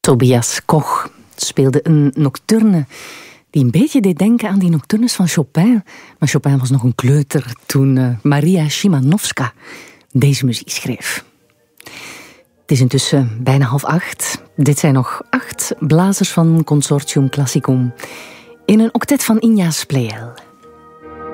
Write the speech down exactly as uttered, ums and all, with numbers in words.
Tobias Koch speelde een nocturne die een beetje deed denken aan die nocturnes van Chopin. Maar Chopin was nog een kleuter toen uh, Maria Szymanowska deze muziek schreef. Het is intussen bijna half acht. Dit zijn nog acht blazers van Consortium Classicum in een octet van Ignaz Pleyel.